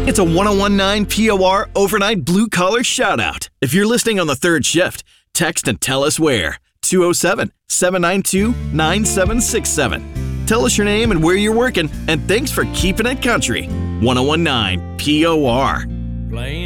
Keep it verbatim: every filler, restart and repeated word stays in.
It's a ten nineteen P O R overnight blue-collar shout-out. If you're listening on the third shift, text and tell us where. two oh seven, seven nine two, nine seven six seven. Tell us your name and where you're working, and thanks for keeping it country. ten nineteen P O R. Playing